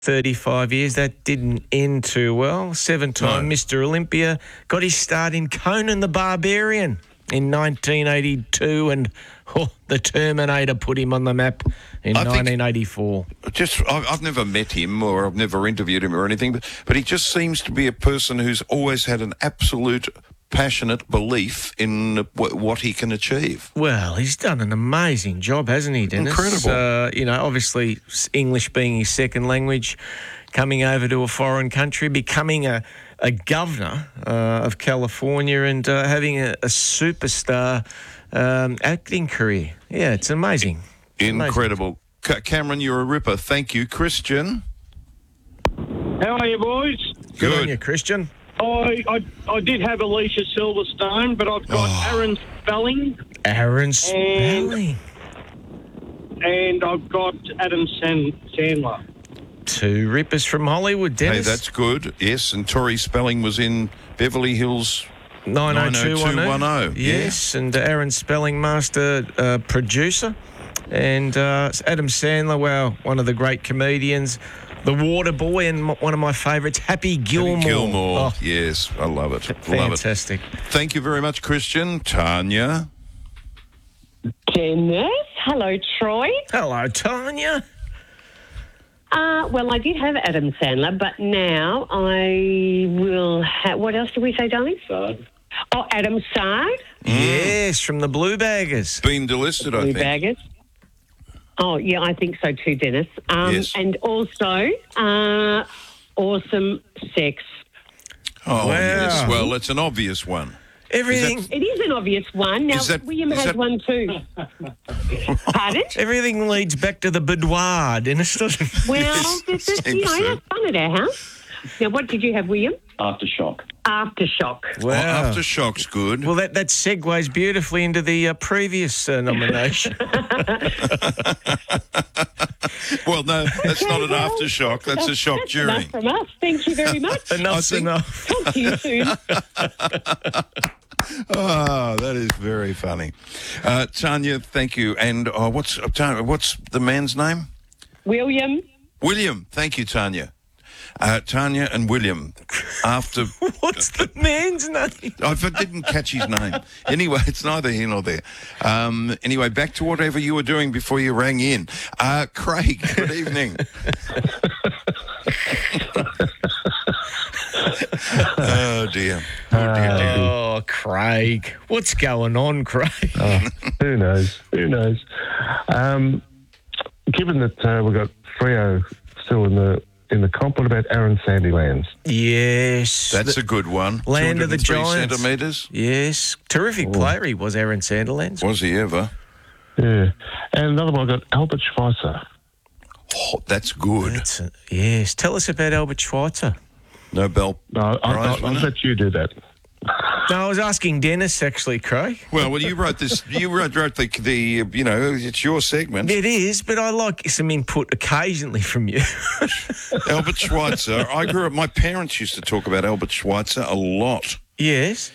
35 years. That didn't end too well. Seven-time Mr. Olympia. Got his start in Conan the Barbarian in 1982, and the Terminator put him on the map in 1984. I've never met him or I've never interviewed him or anything, but he just seems to be a person who's always had an absolute passionate belief in what he can achieve. Well, he's done an amazing job, hasn't he, Dennis? Incredible. Obviously English being his second language, coming over to a foreign country, becoming a governor of California and having a superstar acting career. Yeah, it's amazing. Incredible. Cameron, you're a ripper. Thank you. Christian? How are you, boys? Good on you, Christian. I did have Alicia Silverstone, but I've got Aaron Spelling. Aaron Spelling. And I've got Adam Sandler. Two rippers from Hollywood, Dennis. Hey, that's good. Yes, and Tori Spelling was in Beverly Hills 90210. Yes, and Aaron Spelling, master producer. And Adam Sandler, wow, one of the great comedians. The Water Boy, and one of my favourites, Happy Gilmore. Happy Gilmore, yes, I love it. Fantastic. Thank you very much, Christian. Tanya? Dennis. Hello, Troy. Hello, Tanya. Well, I did have Adam Sandler, but now I will have... What else did we say, darling? Sard. Oh, Adam Sard. Yes, from the Blue Baggers. Been delisted, I think. Blue Baggers. Oh, yeah, I think so too, Dennis. Yes. And also, Awesome Sex. Oh, Wow. yes. Well, it's an obvious one. Everything. It is an obvious one. Now, William has one too. Pardon? Everything leads back to the boudoir, Dennis, doesn't it? Well, this is, have fun at our house. Now, what did you have, William? Aftershock. Aftershock. Wow. Aftershock's good. Well, that segues beautifully into the previous nomination. Well, no, that's not an aftershock. That's a shock That's during. enough from us. Thank you very much. Enough's enough. Talk to you soon. Oh, that is very funny. Tanya, thank you. And what's the man's name? William. William. Thank you, Tanya. Tanya and William. After What's the man's name? I didn't catch his name. Anyway, it's neither here nor there. Anyway, back to whatever you were doing before you rang in. Craig, good evening. Oh, dear. Oh, Craig. What's going on, Craig? Who knows? Given that we've got Freo still in the comp, what about Aaron Sandilands? Yes. That's a good one. Land of the 203 Giants. centimetres. Yes. Terrific player he was, Aaron Sandilands. Was he ever? Yeah. And another one, I got Albert Schweitzer. Oh, that's good. Yes. Tell us about Albert Schweitzer. No, Prize I'll winner? let you do that. No, I was asking Dennis, actually, Craig. Well, you wrote this. You wrote the. It's your segment. It is, but I like some input occasionally from you. Albert Schweitzer. I grew up. My parents used to talk about Albert Schweitzer a lot. Yes.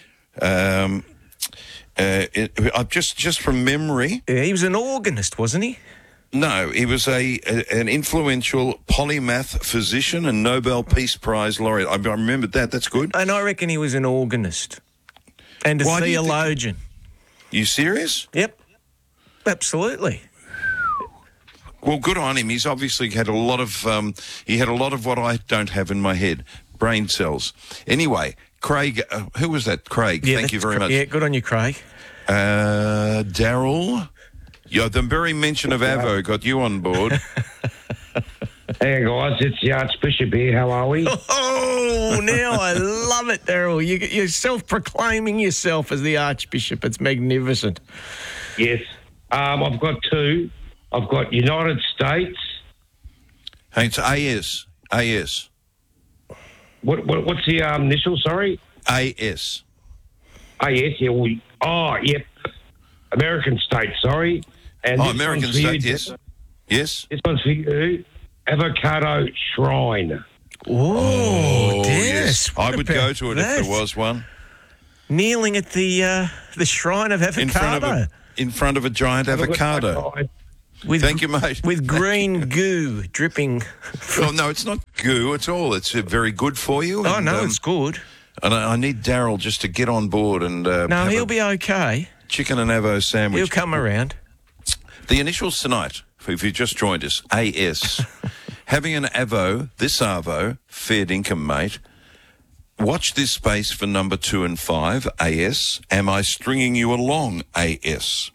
Just from memory. Yeah, he was an organist, wasn't he? No, he was an influential polymath physician and Nobel Peace Prize laureate. I remembered that. That's good. And I reckon he was an organist and a Why do you think- theologian. You serious? Yep. Absolutely. Well, good on him. He's obviously had a lot of. He had a lot of what I don't have in my head: brain cells. Anyway, Craig. Who was that? Craig. Yeah, Thank you very much. Yeah, good on you, Craig. Daryl. Yeah, the very mention of Avo got you on board. Hey guys, it's the Archbishop here. How are we? Oh, now I love it, Daryl. You're self-proclaiming yourself as the Archbishop. It's magnificent. Yes. I've got two. I've got United States. Hey, it's AS. AS. What's the initial? Sorry. AS. Yes. Yeah. Yep. American States. Sorry. And this American one's for you, States. Yes. Yes. This one's for you. Avocado Shrine. Oh, Dennis. Yes. I what would about go to it that? if there was one. Kneeling at the shrine of avocado. In front of a giant avocado. Thank you, mate. With green goo dripping. Well, no, it's not goo at all. It's very good for you. Oh, no, it's good. And I need Daryl just to get on board and No, he'll be okay. chicken and avo sandwich. He'll come around. The initials tonight, if you just joined us, AS. Having an avo, this arvo, fair dinkum, mate. Watch this space for number 2 and 5, AS. Am I stringing you along, AS?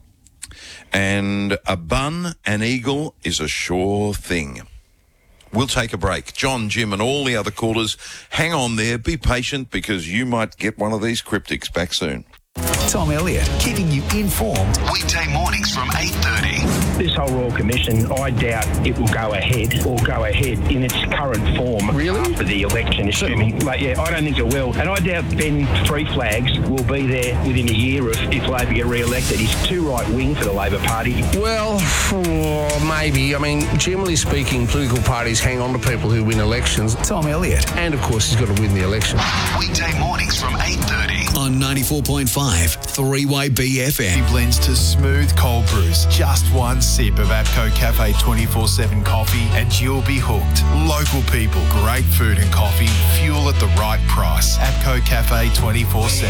And a bun, an eagle, is a sure thing. We'll take a break. John, Jim and all the other callers, hang on there, be patient because you might get one of these cryptics back soon. Tom Elliott, keeping you informed. Weekday mornings from 8:30. This whole Royal Commission, I doubt it will go ahead in its current form. Really? After the election, assuming. I don't think it will. And I doubt Ben Three Flags will be there within a year if Labor get re-elected. He's too right-wing for the Labor Party. Well, maybe. I mean, generally speaking, political parties hang on to people who win elections. Tom Elliott. And, of course, he's got to win the election. Weekday mornings from 8:30. On 94.5 3YB FM. He blends to smooth cold brews. Just one sip of APCO Cafe 24/7 coffee and you'll be hooked. Local people, great food and coffee, fuel at the right price. APCO Cafe 24/7.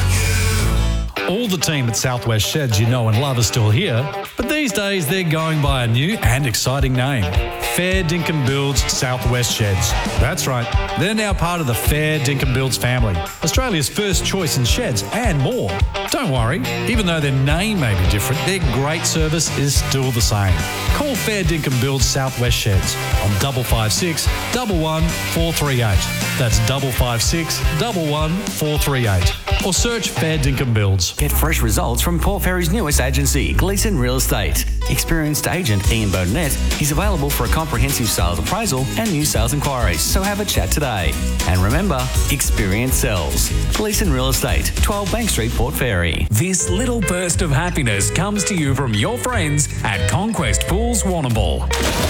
All the team at Southwest Sheds you know and love are still here, but these days they're going by a new and exciting name. Fair Dinkum Builds Southwest Sheds. That's right, they're now part of the Fair Dinkum Builds family, Australia's first choice in sheds and more. Don't worry, even though their name may be different, their great service is still the same. Call Fair Dinkum Builds Southwest Sheds on 556 11 438. That's 556 11 438. Or search Fair Dinkum Builds. Get fresh results from Port Fairy's newest agency, Gleeson Real Estate. Experienced agent Ian Burnett is available for a comprehensive sales appraisal and new sales inquiries, so have a chat today. And remember, experience sells. Gleeson Real Estate, 12 Bank Street, Port Fairy. This little burst of happiness comes to you from your friends at Conquest Pools Warrnambool.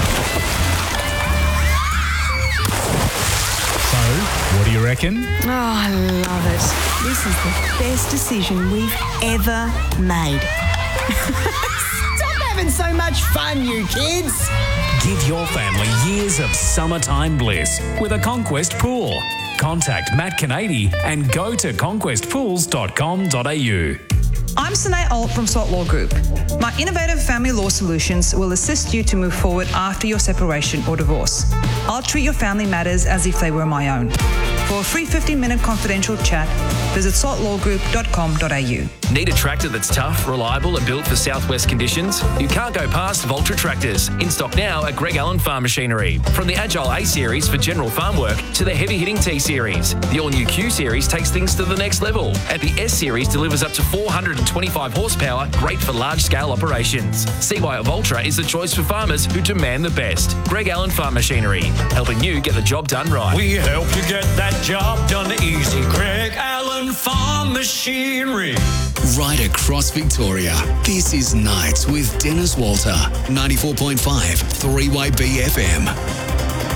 What do you reckon? Oh, I love it. This is the best decision we've ever made. Stop having so much fun, you kids. Give your family years of summertime bliss with a Conquest Pool. Contact Matt Canady and go to conquestpools.com.au. I'm Sinead Alt from Salt Law Group. My innovative family law solutions will assist you to move forward after your separation or divorce. I'll treat your family matters as if they were my own. For a free 15-minute confidential chat, visit saltlawgroup.com.au. Need a tractor that's tough, reliable and built for southwest conditions? You can't go past Voltra Tractors. In stock now at Greg Allen Farm Machinery. From the Agile A Series for general farm work to the heavy-hitting T Series. The all-new Q Series takes things to the next level. And the S Series delivers up to 425 horsepower, great for large-scale operations. See why Voltra is the choice for farmers who demand the best. Greg Allen Farm Machinery, helping you get the job done right. We help you get that job done easy. Greg Allen Farm Machinery. Right across Victoria, this is Nights with Dennis Walter, 94.5 3YB FM.